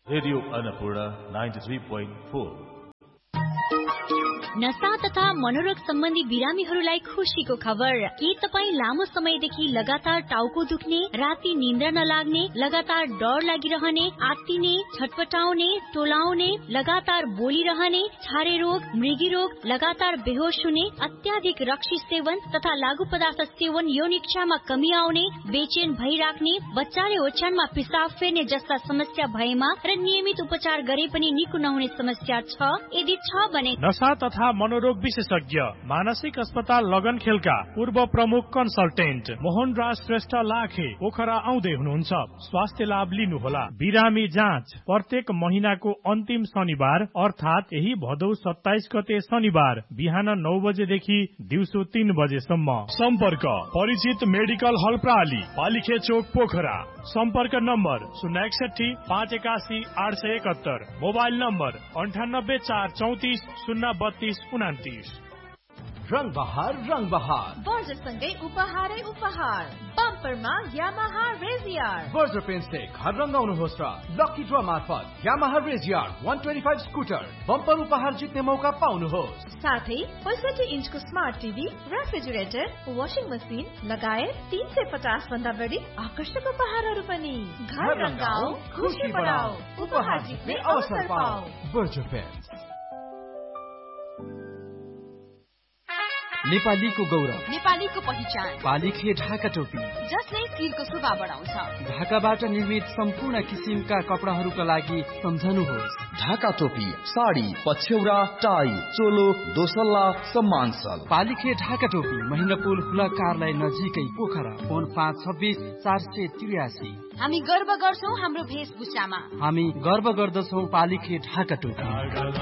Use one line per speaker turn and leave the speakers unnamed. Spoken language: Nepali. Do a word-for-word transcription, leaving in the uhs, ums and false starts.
Radio Annapurna ninety three point four.
नशा तथा मनोरोग सम्बन्धी बिरामीहरूलाई खुशीको खबर। के तपाईँ लामो समयदेखि लगातार टाउको दुख्ने, राति निन्द्रा नलाग्ने, लगातार डर लागिरहने, आत्तिने, छटपटाउने, टोलाउने, लगातार बोलिरहने, छारे रोग, मृगी रोग, लगातार बेहोस हुने, अत्याधिक रक्सी सेवन तथा लागू पदार्थ सेवन, यौन इच्छामा कमी आउने, बेचैन भइराख्ने, बच्चा र ओछ्यानमा पिसाब फेर्ने जस्ता समस्या भएमा र नियमित उपचार गरे पनि निको नहुने समस्या छ? यदि छ भने
नशा तथा मनोरोग विशेषज्ञ मानसिक अस्पताल लगनखेलका पूर्व प्रमुख कन्सल्टेन्ट मोहन राज श्रेष्ठ लाखे पोखरा आउँदै हुनुहुन्छ। स्वास्थ्य लाभ लिनुहोला। बिरामी जाँच प्रत्येक महिनाको अन्तिम शनिबार अर्थात यही भदौ सत्ताइस गते शनिबार बिहान नौ बजेदेखि दिउँसो तीन बजेसम्म। सम्पर्क परिचित मेडिकल हल प्राली, पालिखे चोक, पोखरा। सम्पर्क नम्बर शून्य एकसठी पाँच एकासी आठ सय एकहत्तर। मोबाइल नम्बर अन्ठानब्बे चार चौतिस शून्य बत्तीस उनातिस।
रंग बहार रंग बहार
वर्जसँगै उपहारै उपहार। बम्परमा यामाहा रेजियर।
वर्ज पेन्टले घर रंगाउनुहोस् र लकी ड्र मार्फत यामाहा रेजियर एक सय पच्चीस स्कुटर बम्पर उपहार जित्ने मौका पाउनुहोस्।
साथै पैंसठी इन्चको smart TV, refrigerator, washing machine लगायत तीन सय पचास भन्दा बढी आकर्षक उपहारहरू पनि। घर रंगाऊ, खुशी बढाऊ, उपहार जित्ने अवसर पाऊ।
वर्ज पेन्ट।
नेपालीको गौरव,
नेपालीको पहिचान,
पालिखे ढाका टोपी,
जसले स्टिलको शोभा बढाउँछ।
ढाकाबाट निर्मित सम्पूर्ण किसिमका कपडाहरूका लागि सम्झनुहोस्
ढाका टोपी, साडी, पछ्यौरा, टाई, चोलो, दोसल्ला, सम्मान सल।
पालिखे ढाका टोपी, महेन्द्रपुल खुला कार्यालय नजिकै, पोखरा। फोन पाँच छब्बिस चार सय त्रियासी।
हामी गर्व गर्छौं हाम्रो वेशभूषामा।
हामी गर्व गर्दछौं पालिखे ढाका टोपी।